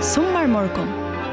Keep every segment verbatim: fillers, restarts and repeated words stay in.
Sommarmorgon.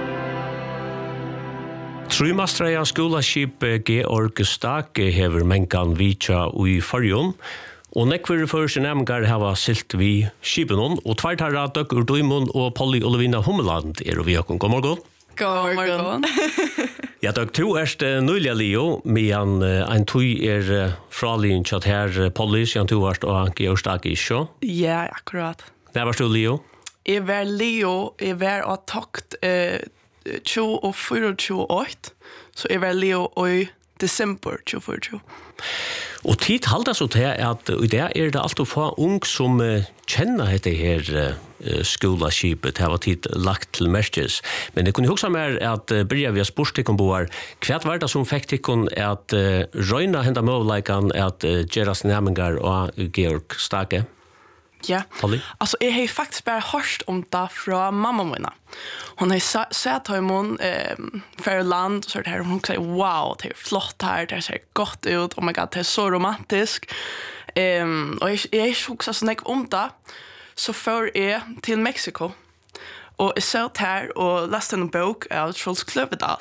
Trymastreia skolaskip Georg Stake hever mengan vitja ui farjon, og nekver fyrir nemgar hava silt vi skipenon, og tvertarra Døgg Urdøymon og Polly Olivina Hummeland er vi okon. God morgon. God morgon. Ja, Døgg, to erst nøylia lio, medan ein tui er fralien tjatt her Polly, siden to erst og Georg Stake isjo. Ja, akkurat. Der var du lio? Jeg var lio, jeg var av tokt eh, tjugofyra tjugoåtta, så jeg var lio i december tjugofyra tjugoåtta. Og tid halda så til at i det er det alt å få ung som uh, kjenner dette her uh, skolaskipet, det var tid lagt til merkes. Men det kunne jo også mer at uh, Bria vi har spørst til boar, hva var det som fikk til at uh, røyna henda møvleikan at uh, Geras Nemengar og Georg Stake? Ja, Polly? altså jeg har faktisk bare hørt om det fra mamma mina. Hon har sett hon eh, för land och så där hon säger wow, det är flott här, det ser gott ut. Oh my god, det är så romantiskt. Ehm och jag jag också så mycket om det. Så för är till Mexiko. Och jag satt här och läste en bok av Charles Klövedal.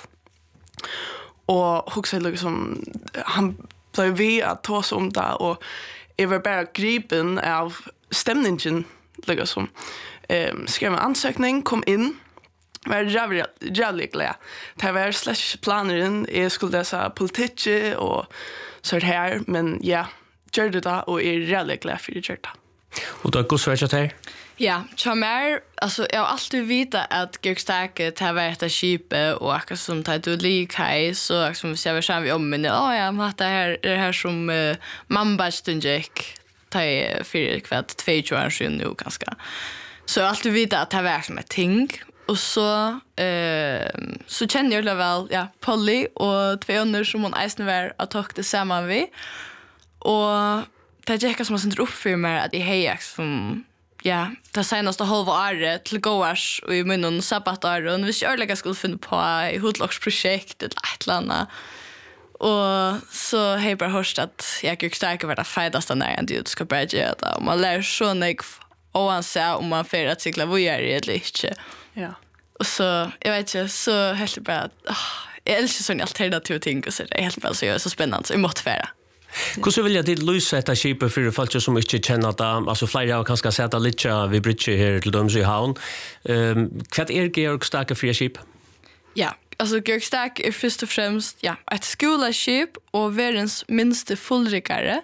Och också liksom han blev vi att ta sig om det och jag var bara gripen av stämningen liksom. Ehm skrev en ansökning, kom in. Var jävligt glad. Det var slash planeren, jag skulle läsa politik och så här, men ja, gör det då och är jävligt glad för det gör det. Og da går svært her? Ja, Chamar, alltså jag har alltid vita att Georg Stake tar vara ett skip och akkurat som tar du likhej så som vi ser vi själv om men ja, ja, men det här är det här som uh, Mamba Stunjek tar för kvart två år sedan nu ganska. Så jag har alltid vita att det var som ett ting. Och så eh så känner jag väl ja Polly och två andra som hon eisen var att ta det samman vi. Och det gick som att upp för mig att i hejax som ja, det senaste halva året till goars och i munnen sabbatar och vi skulle lägga skulle finna på i hudlocksprojekt eller ett eller annat. Och så har jag bara hört att jag gick starkt vara det fedaste när jag inte ska börja göra det. Och man lär så mycket och han säger om man får att cykla vad gör det eller inte. Ja. Och så, jag vet inte, så helt bara att oh, jag älskar sådana alternativa ting och så det är helt bara så jag är så spännande så jag måste färra. Hvordan vil jeg til løse etter skipet for folk som ikke kjenner det? Altså flere har kanskje sett det litt ved Bridge her til Døms i havn. Um, hva er Georg Stake fria skip? Ja, alltså Georg Stake är först och främst ja, ett skolaskip och världens minste fullrikare.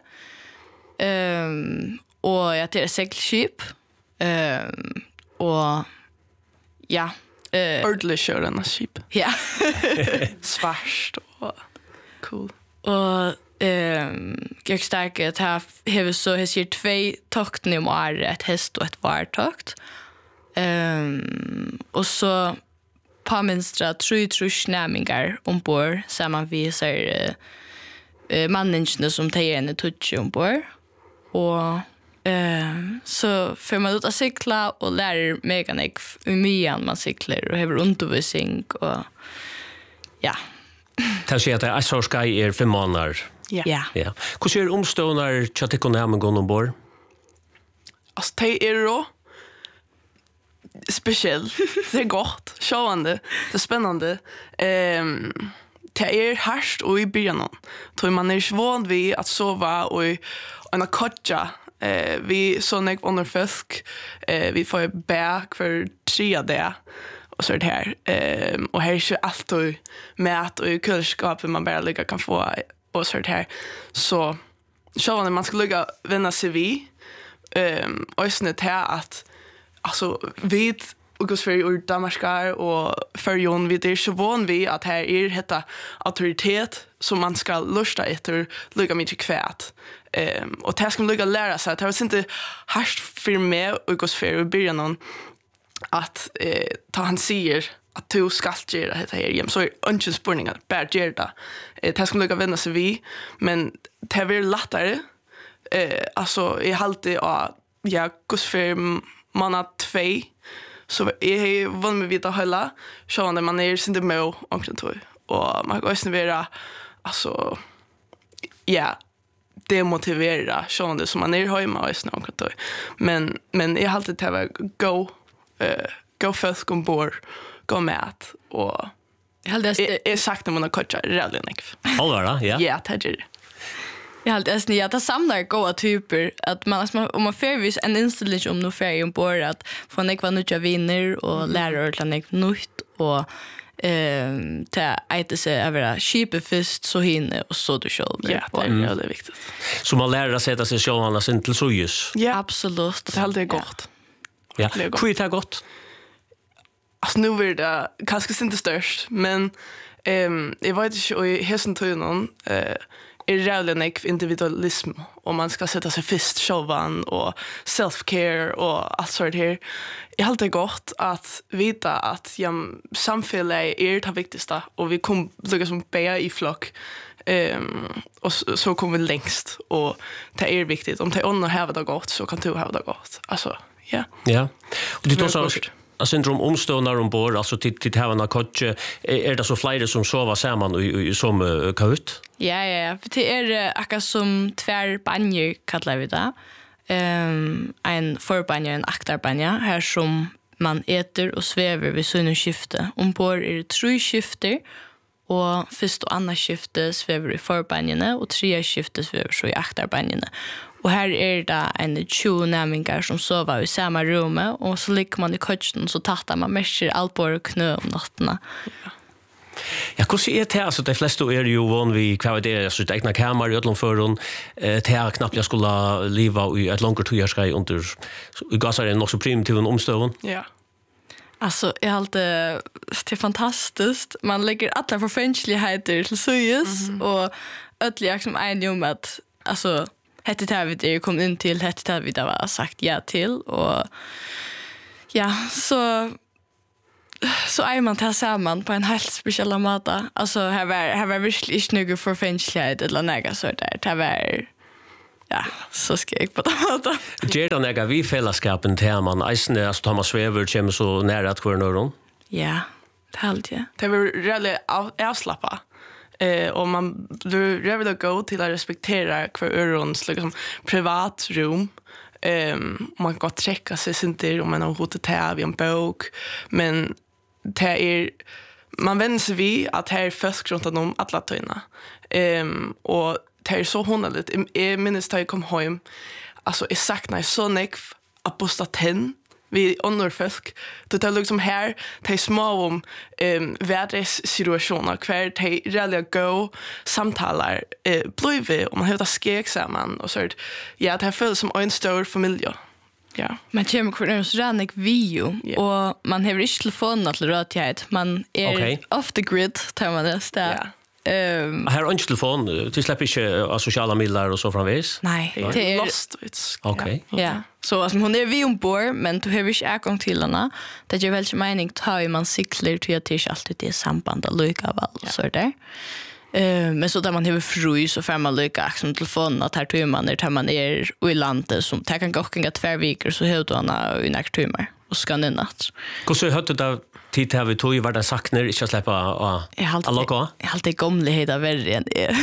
Um, och ja, det är segelskip. Um, och ja, eh uh, ordentligt körande skip. Ja. Svart och cool. Och ehm Georg Stake har har så har sitt två tokt nu om året, ett häst och ett vartokt. Ehm och så på minstra tre trusnämingar ombord samman vi så eh uh, människorna som tar en touch ombord och ehm så får man ut att cykla och lära mekanik hur mycket man cyklar och har undervisning och ja. Det sier at det er så sky er fem måneder. Ja. Ja. Ja. Hvordan er omstående til at ikke nærmere gå ombord? Alltså det är då speciellt. Det är gott, sjående, det är spännande. Ehm det är härst och i början. Tror man är svån vid att sova och en kotja. Eh vi så nek under fisk. Eh vi får bäck för tre dagar. Och så är det här. Ehm och här är ju allt och mat och kylskåpet man bara ligga kan få och så är det här. Så så när man ska ligga vända sig vi ehm och snett här att alltså vid och går för ur Damaskar och för Jon vid det så van vi att här är detta auktoritet som man ska lusta efter ligga mycket kvärt. Ehm och det ska man ligga lära sig att det var inte harst för mig och går för i början att eh ta han säger att du ska göra det här igen så är inte spårningar bara göra det. Eh det ska ligga vända sig vi men det är väl lättare eh alltså i halvtid och jag går för månad två så jag är van med vita hålla så när man är inte med och kontor och man går också vara alltså ja det motiverar så det som man är hemma och snart kontor men men jag har alltid det var go eh gå folk ombord, gå mat, och Jag hade jag är sagt när man har coachat räddligt mycket. Allvara, ja. Ja, det är det. Jag hade nästan jag tar samlar goda typer att man alltså, om man förvis en inställning om nu färg ombord att få en ekva nya vinner och lära ut något nytt och ehm ta äta sig över skipa först så hinner och så du själv. Ja, det är mm. väldigt viktigt. Så man lär sig sätta sig själva sin till sojus. Ja, absolut. Det är alltid gott. Ja, hur är det gott? Alltså nu är det kanske inte störst, men ehm jag vet inte i hessen tunnen eh är räddligt individualism om man ska sätta sig först självan och self-care och allt sånt här. Det är alltid gott att veta att ja, samhället är det viktigaste och vi kommer lyckas som bära i flock. Um, och så, så kommer vi längst och det är viktigt. Om det är andra har det gott så kan du ha det gott. Alltså, ja. Ja. Och det tar så syndrom omstående ombord, alltså till till havna coach är det så flera som sover samman i som uh, kaut. Ja ja ja, för det är akkurat som tvär banjer kallar vi det. Ehm en förbanja en aktarbanja här som man äter och svävar vid sina skifte. Ombord är det tre skifter och först och andra skifte svävar i förbanjene och tredje skifte svävar så i aktarbanjene. Och här är det en tjugo nämningar som sover i samma rum och så ligger man i coachen så tattar man märker alpor och knö om natterna. Ja. Ja, hur är det alltså de flesta är ju van vid kvar det så det egna kammare i öllon förron eh det här knappt jag skulle leva i ett långt tjugoårsgrej under i gasar en också primitiv omstånd. Ja. Alltså, jag har alltid, det är fantastiskt. Man lägger alla förfänskligheter till suyes mm. och ödlig som en om att alltså, hette det vi det kom in till, hette det vi det var sagt ja till och ja, så så är man tar samman på en helt speciell måte. Alltså, här var, här var verkligen inte någon förfänsklighet eller något så där. Det var ja, så ska jag på det måte. Ger det några vi fällskapen till man eisne att Thomas Weber kommer så nära att kvar någon? Ja, det helt ja. Det var really avslappa. Eh och man du really go till att respektera kvar örons liksom privat rum. Ehm man kan träcka sig inte om man har hotat här vid en bok, men det är man vänder sig vid att här först runt om alla tyna. Ehm och det är så honligt. Jag minns att jag kom hem. Alltså, jag saknar så nekv att posta tenn vid andra folk. Det är liksom här, det är små om um, värdessituationer, kvar det är realliga gå samtalar uh, blivit, och man har det skrek samman och så. Ja, det här följs som en stor familj. Ja. Man kommer kvar en sån video yeah. och man har inte telefonen till röthet. Man är okay. off the grid, tar man det där. Yeah. Um, här har inte telefon, du släpper inte av sociala medier och så framvis? Nej, det är lost. Okej. Okay. Ja, så alltså, hon är vi ombord, men du har inte ägång till henne. Det är väldigt mening tar man cyklar till att det är alltid det samband och lycka av allt. Så där. Uh, men så där man har fru så får man lycka som telefon att här tar man när man är i landet som det kan gå en två veckor så har du henne i några timmar och ska ner natt. Hur så hörde du tid har vi tog var det saknar inte släppa alla gå. Jag har alltid gamlighet av värre än det.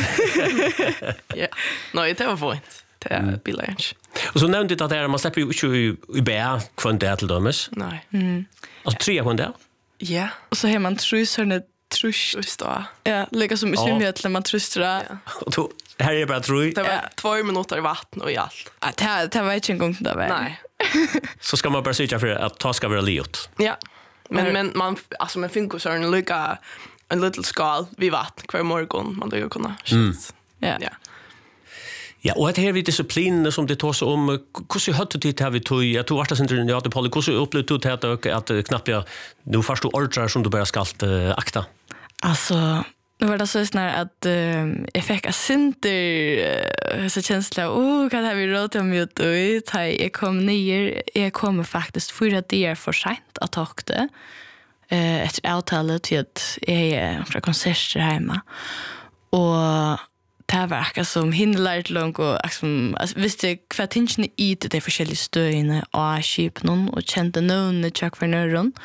Ja. Nej, det var fint. Det är billigt. Och så nämnde du att det man släpper ju inte i bä kvant det till dömes. Nej. Mm. Alltså tre kvant det. Ja. Och så har man trusarna trust då. Ja, lika som i svimmet när man trustra. Och då här är bara tror. Det var två minuter i vatten och i allt. Ja, det det var inte en gång där. Nej. Så ska man bara söka för att ta ska vara liot. Ja. Men men man alltså man finner så en lucka en liten skal vid vatten kvar morgon man då kunna. Mm. Ja. Ja. Ja, och det här vid disciplin som det tar sig om hur så hade det här vi tog jag tog vart sen ja det på hur så upplevde du att att knappt jag nu förstår ordrar som du bara ska uh, akta. Alltså nu var det så snart att uh, jag fick en center uh, så känsla åh kan det vi råd om ut och jag kom ner jag kommer faktiskt för att det är för sent att ta det eh ett avtal till att jag är från konserter hemma och det var akkurat som hindlar långt och liksom alltså visst det kvartinchen i det forskjellige støyene og skipen og kjente noen tjokk for nøren.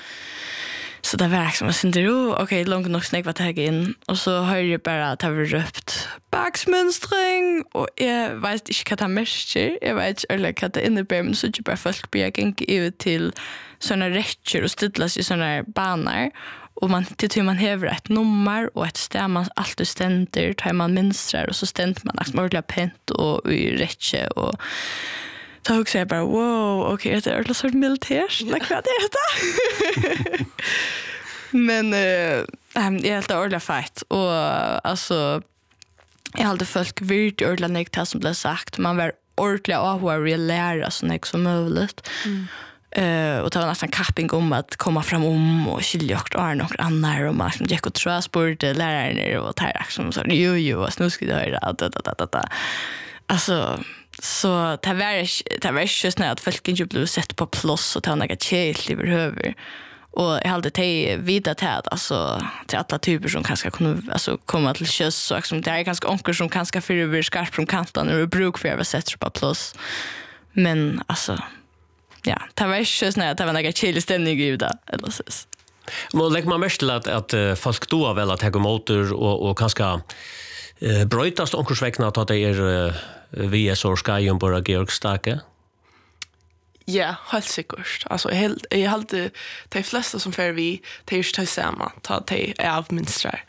Så det var liksom, jeg syntes jo, ok, långt nok snakk var tagget inn, og så har jeg bare at jeg var røpt baksmønstring, og jeg vet ikke hva det er merker, jeg vet ikke eller hva det innebærer, men så er det bare folk blir gengge over til sånne retter og stidles i sånne baner, og man, til tror man hever et nummer og et sted man alltid stender, tar man minstrer, og så stender man liksom ordentlig pent og i retter, og så husker jeg bare, wow, ok, det er ordentlig sånn militært, hva er det? Men uh, jeg er helt ordentlig feit, og altså, jeg har alltid følt virkelig ordentlig nek til som ble sagt. Man var ordentlig avhåret å lære så nek som mulig. Mm. Uh, og det var nesten kapping om at komma fram om og skilje og er noen andre, og man liksom gikk og tror jeg spurte lærerne og tar som sa, jo, jo, og nå skal du høre, da, da, da, da, da. Altså, så det var ikke, det var ikke sånn at folk ikke ble sett på plåss, og det var noe kjedelig overhøver. Och jag hade det vidare till att alltså till alla typer som kanske kunde alltså komma till kös så som det är ganska onkel som kanske för över skarp från kanten och bruk för att sätta på plus. Men alltså ja, det var ju så att det var några chill stämning i det eller så. Men lägger man mest till att att uh, folk då väl att ta motor och och kanske uh, brötast onkursväckna att det är uh, V S or Sky on bara Georg Stake. Ja, helt sikkert. Altså, jeg, jeg halte de fleste som fer vi, de er ikke til samme, ta de er avminstrer.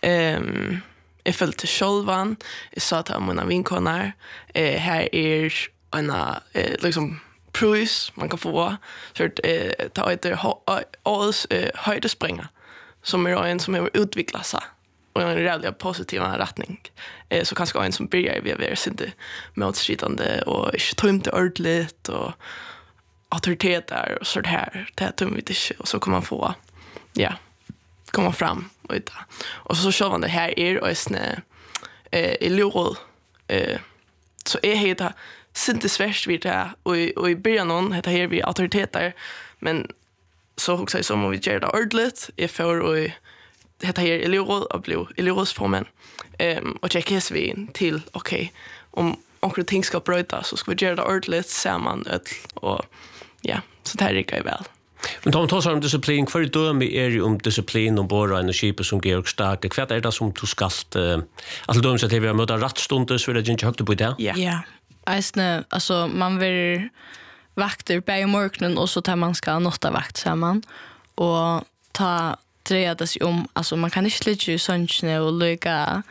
Um, jeg følte sjølvan, jeg sa til mine vinkoner, eh, her er en eh, liksom, prøys man kan få, så eh, ta etter årets eh, høydespringer, som er en som har utviklet seg, og en reellig positiv retning. Eh, så kanskje en som begynner ved å være sinne motstridende, og ikke tømte ordentligt, og auktoriteter och så här det tum vi inte och så kan man få ja komma fram och det och så kör man det här är och snä eh i lurol eh så är heter synte svärst vid det och och i början någon heter här vi auktoriteter men så också så som vi gör det ordentligt i för och heter här i lurol och blir i lurols formen ehm och checkas vi in till okej om onkel ting ska bryta så ska vi göra det ordentligt samman och ja, så det här rikker jag väl. Men Tom tar om disciplin, hva er døme er jo om disciplin og båda en skipet som Georg Stake? Hva er det som du skal, uh, altså døme seg til vi har møtt rattstundet, så vil jeg ikke høyte på det? Ja, ja. Eisne, altså man vil vakter på i morgenen, og så tar man skal nåtta vakt sammen, og ta dreja det sig om, alltså man kan inte ligga i sönsne och lycka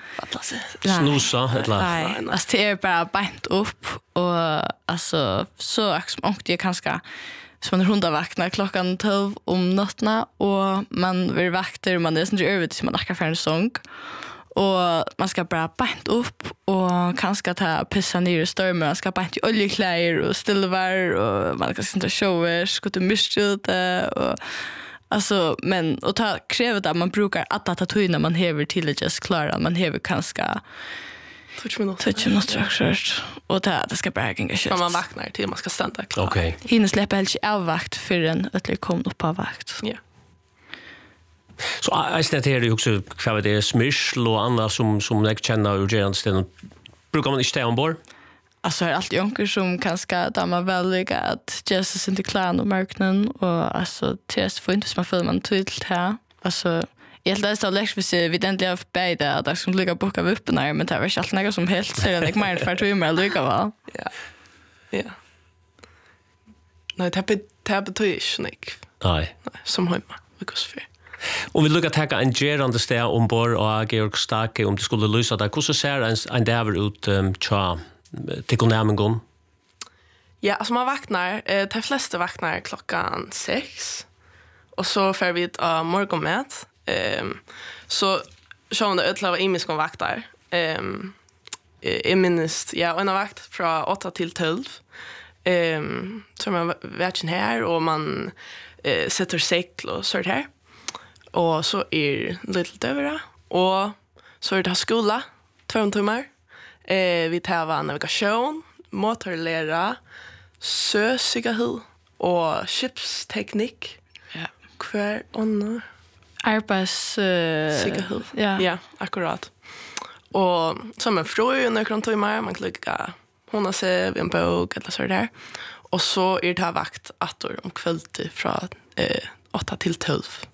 snusa eller nej, alltså det är bara bänt upp och alltså så som och det kanske som man runda vakna klockan tolv om nattna och man vill vakter man det är inte över till man lackar för en sång och man ska bara bänt upp och kanske ta pissa ner i stormen man ska bänt i oljekläder och stillvar och man kan inte shower ska du missa det och alltså men och ta kräver att man brukar att ta tog när man häver till det just klara man häver kanske touch minuter touch minuter också och ta det ska bara gänga shit man vaknar till man ska stanna klar. Okej. Okay. Hinner släppa helt av vakt för en att det kom upp på vakt. Ja. Yeah. Så jag snett här är också kvar det är smyrsl och annat som som jag känner ur Gerandsten. Brukar man inte ställa ombord? Alltså är alltid onkel som kanske damma väldigt att Jesus inte klarar och marknaden och alltså test för inte som man får man tydligt här. Alltså jag hade så lätt för sig vid ändliga bäda att jag skulle ligga boka upp när men det var inte allt något som helt så jag mer för två mer lika va. Ja. Ja. Nej, det är det är betyder inte. Nej. Nej, som hemma. Vilket för. Och vi lukar ta en gerande steg ombord och Georg Stake om det skulle lösa det. Hur ser en en där ut um, tja till närmingen? Ja, alltså man vaknar, eh, de flesta vaknar klockan sex. Och så får vi ett uh, morgonmät. Um, så så det ötla var imisk om vaktar. Ehm um, minst ja, en vakt från åtta till tolv. Ehm um, så man vet här och man eh, sätter segel och så här. Och så är lite över och så är det skola två timmar. Eh vi tar navigation, motorlära, sösighet och skeppsteknik. Ja. Kvar och Arbets uh, ja. Ja, akkurat. Och som en fråga när kan ta mer man klicka hon har sig en bok eller så där. Och så är det här vakt att om kvällen från eh åtta till tolv.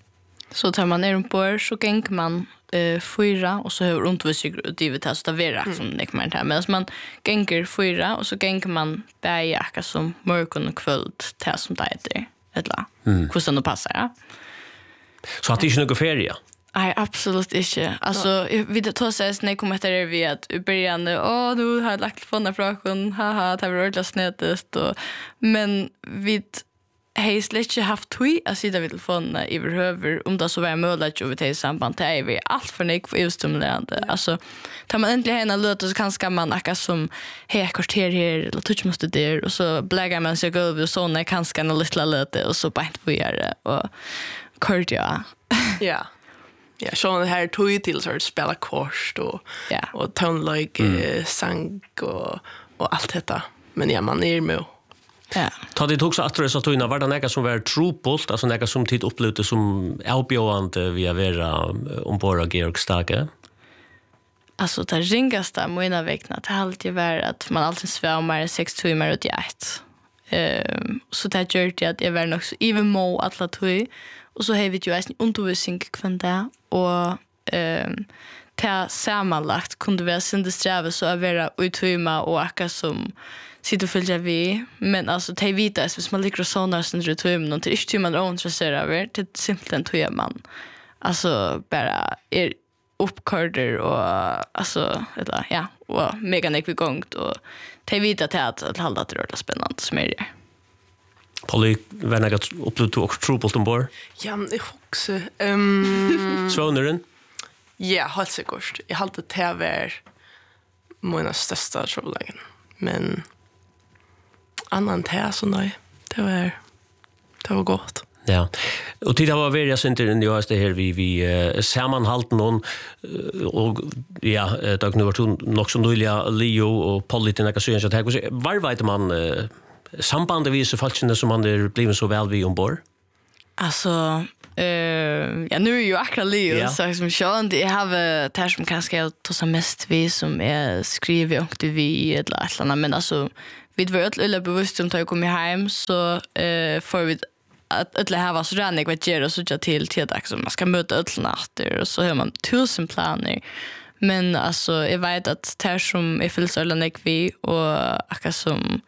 Så tar man ner en bord så gänger man eh fyra och så hör undervisning och det vet så det är som det kommer här men man gänger fyra och så gänger man bäjaka som morgon och kväll till som det heter eller hur ska det passa ja så att det inte någon ferie. Nej, absolut inte. Alltså, vi tar sig när jag kommer efter vi att i början, åh, nu har jag lagt telefonen från, haha, det var ordentligt snedest. Och, men vi har slätt inte haft tog att sitta vid telefonen överhuvud om det så var möjligt att vi tar i samband det är vi allt för nek för utstimulerande. Alltså, tar man äntligen henne löt så kanske man akka som hej, kvarter här eller touch måste där och så bläggar man sig över och så när kanske en liten löte och så bara inte får göra det. Och kort ja. Ja. Ja, så det här tog ju till så att spela kors och ja. och tonlike mm. eh, sang och och allt detta. Men ja, man är med. Ja. Ta det också att det så att var det något som var trupult, alltså något som tid upplevde som avbjörande via vara ombord Georg Stage. Alltså det ringaste mina vägna det har alltid varit att man alltid svämmar sex timmar ut i ett. Ehm så det gör det att jag var nog så even more alla tog. Och så har vi ju en undervisning kvar där och ehm ta sammanlagt kunde vi synda sträva så att vara utrymma och åka som sitter och följer vi men alltså ta vita hvis man ligger och sonar sen det tror man inte är man är intresserad av det är simpelt tror man alltså bara är uppkorder och alltså eller ja och mega nek vi gångt och ta vita till att hålla det rörligt spännande som är det. Polly, var något upplevt och trupult ombord? Ja, men det också. Um, Svånaren? Ja, helt säkert. Jag hade det var mina största problem. Men annan det så nej. Det var det var gott. Ja. Och det var väldigt intressant just det här vi vi uh, sammanhållten någon uh, och ja, dag nu var det nog så nöjliga Leo och Polly till några söner så här var vet man uh, sambandet visar falskene som man är blivit så väl vid ombord? Alltså, uh, ja, nu är ju akkurat Leo, yeah. Så som sjön, det har det här som kanske jag tar mest vi som är skriver och det vi eller ett eller annat, men alltså, vi var öll bevisst om att jag kommer hem så uh, får vi att öll här var så redan jag vet göra och så till till att man ska möta öll natter och så har man tusen planer. Men alltså, jag vet att det här som är fyllt öll när vi och akkurat som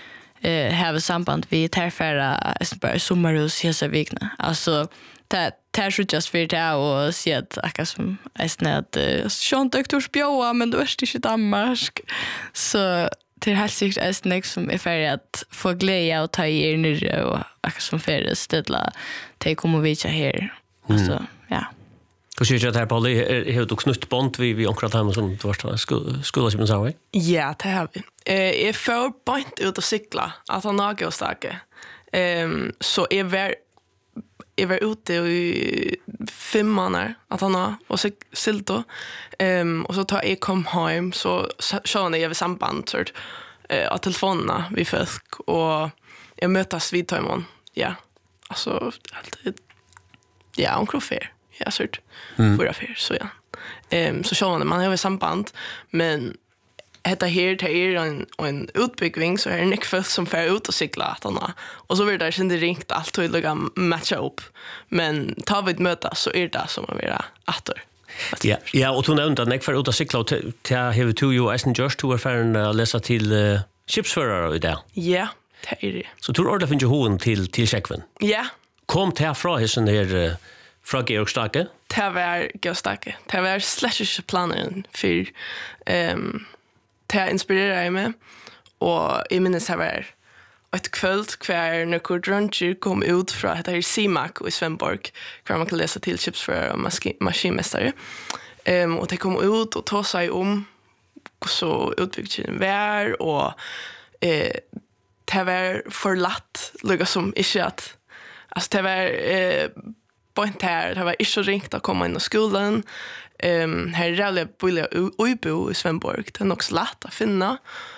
eh have samband vi tärfära bara sommarhus hela veckan. Alltså det tar ju just för det och se att akkurat som är snätt Sean doktor bjöa men det är inte Danmark. Så det är helt säkert är snäck som är för att få glädje och ta er ner och akkurat som för ställa till kommer vi inte här. Alltså ja. Hur ser det här på det? Har du knutt band vi vi omkrat hem som du var skulle som sa vi? Ja, det har vi. Eh jag får point ut att cykla att han har gått stake. Ehm så är var är var ute i fem månader att han har och så silto. Ehm och så tar jag kom hem så så när jag var samband så eh att telefonerna vi fick och jag mötas vid timon. Ja. Alltså alltid ja, on krofer. Ja, sort. Mm. För affär så ja. Ehm um, så sjön man har ju samband men detta här det är en en utbyggning så är det Nick Firth som får ut och cykla att han och så vill det sen det ringt allt och lägga matcha upp men tar vi ett möte så är det som att vara åter. Ja, ja och hon nämnde att Nick får ut och cykla till have to you as in just to affären läsa till uh, chipsförare där. Ja, det är det. Så tror ordet finns ju hon till till checkven. Ja. Kom till från hissen här uh, från Georg Stage. Det var Georg Stage. Det var slash planen för ehm det inspirerar mig och i minnes här var ett kväll kvar när Kurt Runcher kom ut från det här C-Mac i Svenborg kvar man kan läsa till chips för maskinmästare. Ehm och det kom ut och tog sig om så utbyggnaden var och eh det var förlatt lugga som inte att alltså det var eh point här det var inte så ringt att komma in i skolan. Ehm här är det bulliga Uibo i Svenborg. Det är nog så lätt att finna.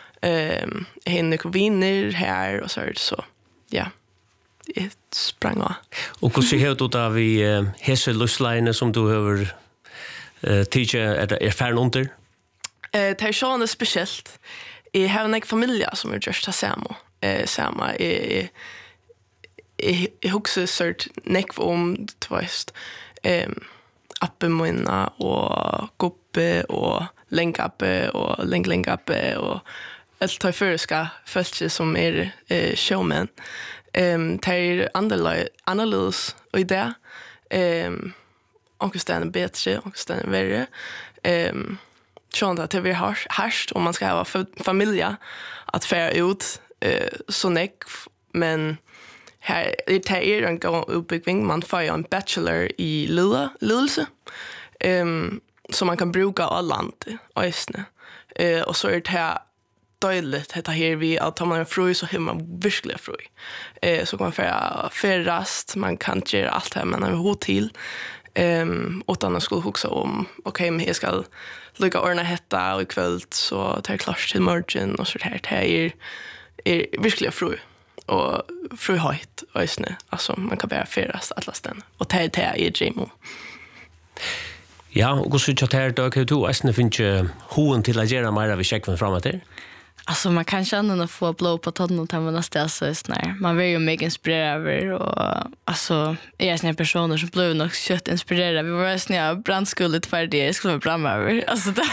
Ehm hinner kom vinner här och så är det så. Ja. Det sprang av. Och hur ser det ut av vi hese lusline som du över eh teacher är är färn under? Eh det är så något speciellt. I har en familj som är just samma. Eh samma i i huxar sort neck om tvist. ehm appemunna och guppe och länkappe och länklänkappe och allt tar förska fölkje som är eh, showman. Ehm tar andra annorlunda och det ehm och stanna bättre och stanna värre. Ehm tror att det blir harsh harsh om man ska ha familj att färra ut eh så näck men här det är en gå uppbygging man får en bachelor i leda ledelse ehm som man kan bruka all land ösne eh och så är det här dåligt det här vi att man är fru så hemma verkligen fru eh så kan man få färrast man kan göra allt här men har hot till ehm utan att skulle huxa om okej men jag ska lukka ordna hetta och ikväll så tar jag klart till morgon och så här det är är verkligen fru och fru höjt ösne alltså man kan bara färdas alla ställen och ta ta i gym. Ja, och så jag tar då kan du ösne finns hoen till att göra mer av checken framåt där. Alltså man kan känna att få blå på tonnen och ta man nästa så snär. Man vill ju mycket inspirerad över och alltså är jag såna personer som blev nog kött inspirerade. Vi var såna brandskullet för det skulle vara bra med. Alltså det.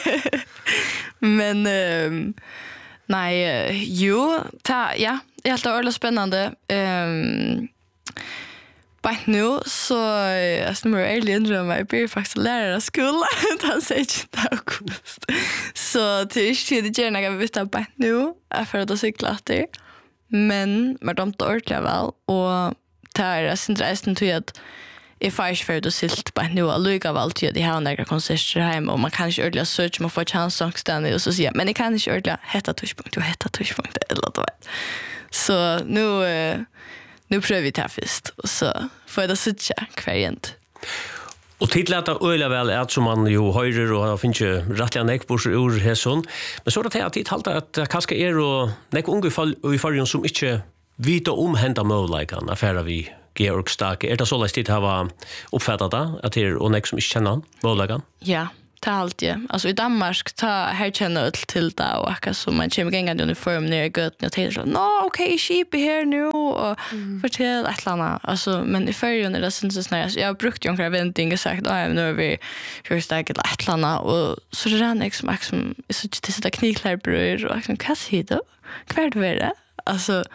Men um, nej, jo, ta ja, det är helt oerhört spännande. Ehm um, Men nu så alltså mer alien dröm jag blir faktiskt lärare skola han säger inte august. Så till det gärna jag vet att bara nu är för att cykla det. Men med de ordentliga väl och tar det intressen till att är fast för att silt på nu alluga väl till det här några konserter hemma och man kan inte ordentligt search man får chans att stanna och så säga men det kan inte ordentligt heta touchpunkt och heta touchpunkt eller då. Så nu Nu prövar vi det först och så får jag det sitta kvarjent. Och titlat av öliga väl är som man ju höjer och finns ju rättliga näckbors ur hässon. Men så är det att det halta att kanske är och näck ungefär i förrjun som inte vita om hända möjligheten affärer vi Georg Stark. Är det så lätt att ha uppfattat det att det är och näck som inte känner möjligheten? Ja. Ta allt ja. Alltså i Danmark ta här känner ut till det och akka så man kommer gänga i uniform ner i gatan och tänker så no okej sheep här nu och mm. fortell ett landa alltså men i förrjun är det syns så snärt jag har brukt ju några vändningar sagt ja nu är vi hur starkt ett landa och så det är liksom liksom så det sitter kniklär bröd och liksom kass hit då kvart det alltså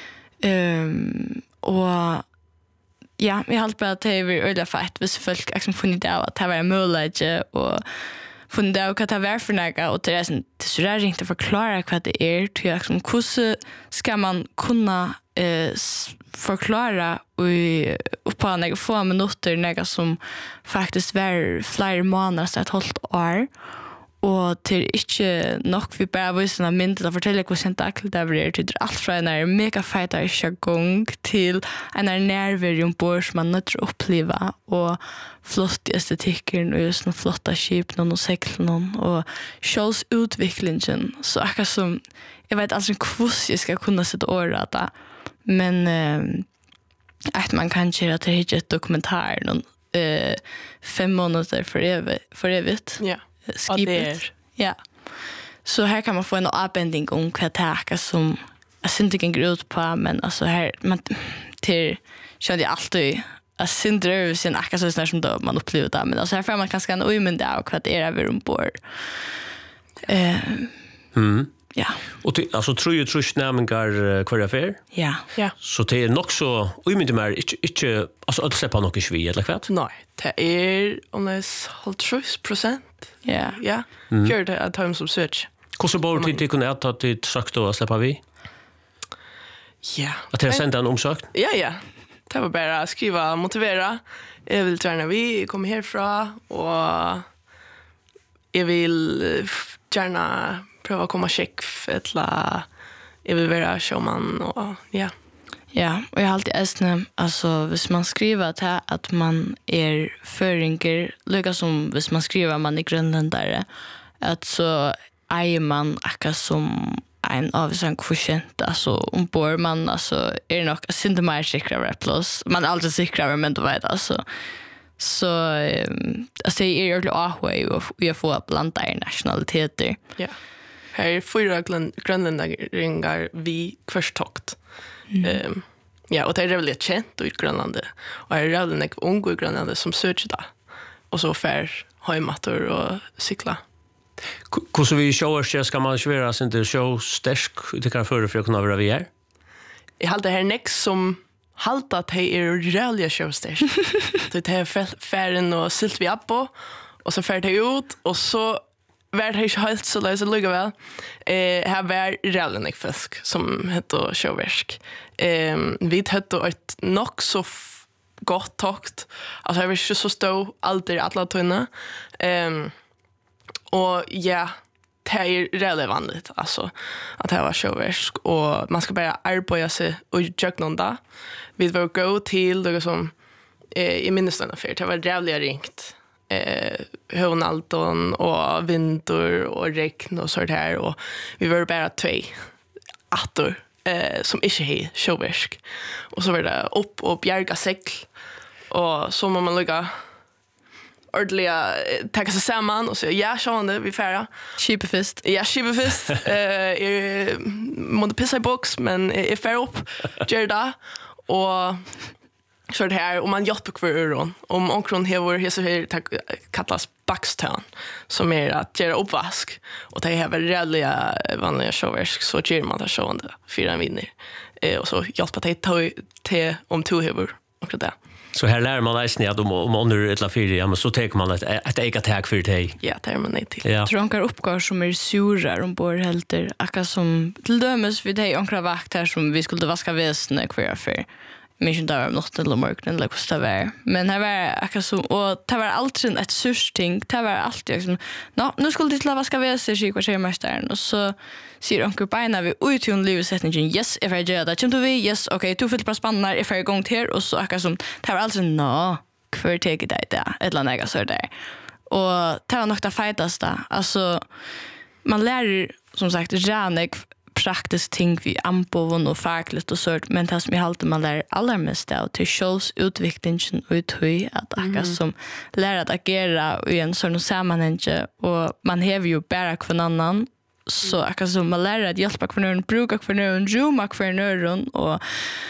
ehm och ja, jag har alltid att det är öliga fett hvis folk liksom funnit av att det var möjligt och funnit av att det var för något och det är så där inte förklara vad det är till liksom hur ska man kunna eh, förklara och på några få minuter något som faktiskt var flera månader så ett halvt år och till inte nog vi bara visar en mynd att fortälla hur sent akkurat det blir till allt från en mega fighter jargong till en nerver om bord som man inte uppleva och flott estetiken och just en flotta skip någon och segl någon och shows utvecklingen så akkurat som jag vet alltså hur jag ska kunna sätta ord det men eh, att man kan göra det är ett dokumentär någon eh, fem månader för evigt för evigt. Ja. Skipet. Ja. Så här kan man få en avbändning om vad det är som jag syns inte går ut på men alltså här man till kände jag alltid jag syns det sin akkurat så snart som då man upplever det men alltså här får man ganska en omyndig av vad det är över ombord. Eh. Mm. Ja. Och till, alltså tror ju trus nämningar kvar affär. Ja. Ja. Så det är nog så omyndig mer inte inte alltså att släppa något svi eller kvart. Nej, det är ungefär halvtrus procent. Ja. Ja. Gör det att time som search. Hur så borde det kunna att att det sagt då släppa vi? Ja. Att jag sända en omsökt? Ja, ja. Det var bara att skriva, motivera. Jag vill gärna vi kommer härifrån och jag vill gärna pröva att komma check eller jag vill vara showman och ja. Ja, och jag har alltid ästna, alltså hvis man skriver till att man är föringer, lika som hvis man skriver att man är grönländare, att så är man akkurat som en av en kvotient, alltså ombord man alltså är det nog inte mer säkrare plus, man är alltid säkrare men du vet alltså. Så um, alltså det är ju ahway och vi får blanda i nationaliteter. Ja. Här är fyra grönländare vi kvarstokt. Mm. Um, Ja, och det är väldigt känt i Grönland. Och det är väldigt ung i Grönland som söker det. Och så fär hemmator och cykla. Hur vi shower ska man svåra sin till show stärk det kan för för att kunna vara vi är. Jag hade det här next som halt att det är rörliga showsters. Det är färden och silt vi upp på och så färd det ut och så vart det inte helt så lösa lugga väl. Eh här var rörliga fisk som heter showverk. Eh vi hade ett nog så gott takt. Alltså jag vill inte så stå alltid alla tunna. Ehm och ja, det är relevant alltså att det var showverk och man ska bara arbeta sig och göra någon dag. Vi var gå till det som eh i minnestunna för det var jävligt ringt. Eh Honalton och vinter och regn och så där och vi var bara två attor eh som inte är showverk. Och så var det upp och bjärga segl och så må man lägga ordentliga ta sig samman och så ja sjönde vi färra Skipefist. Ja skipefist eh är måste pissa i box men är fär upp gör det och så det här och man hjälper kvar öron om onkron hever här så här kallas backstone som är att göra uppvask och det är väl rälliga vanliga showers så gör man det sjönde fyra vinner eh och så hjälpa till ta till om två hever och det. Så här lär man nästan att om om under ett la fyra ja men så tar man ett ett eget tag för det. Ja, det är man nej till. Ja. Tronkar uppgår som är sura om bor helter akka som till dömes vid det onkra vakt här som vi skulle vaska väsne kvar för. Mission där om något eller marken eller vad det var. Men här var akka som och det var alltid ett sursting. Det var alltid liksom nå nu skulle det vaska väsne sig kvar mästaren och så sier onkel beina vi ut i en livsetningen yes if I do that kommer vi yes okej du fyller på spannar if I gång till och så akka som det var alltså nå kvar take det där eller något så där och det var nog det fetaste alltså man lär som sagt janek praktiskt ting vi ampon och fackligt och sånt men det som i halt man lär allra mest av till shows utvecklingen ut hur att akka som lär att agera i en sån sammanhang och man har ju bara kvar annan så akka som man lär att hjälpa kvar någon bruka kvar någon zooma kvar någon och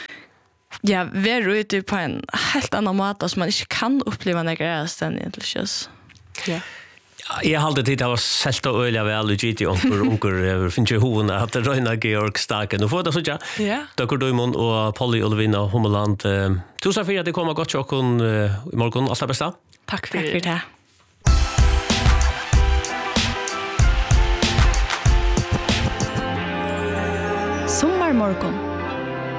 ja ver ute på en helt annan måte som man inte kan uppleva när det är egentligen. Ja. Jag hade tid att sälta öliga väl och G T onkel onkel finns ju hon att Röna Georg Staken och får det så ja. Ja. Tack då imon och Polly Olvina Hommeland. Tusen för att det kommer gott och hon i morgon allt det bästa. Tack för Tack för det. Sommarmorgon